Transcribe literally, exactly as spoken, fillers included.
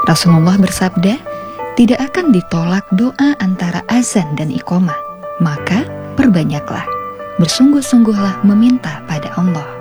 Rasulullah bersabda, tidak akan ditolak doa antara azan dan iqamah. Maka perbanyaklah, bersungguh-sungguhlah meminta pada Allah.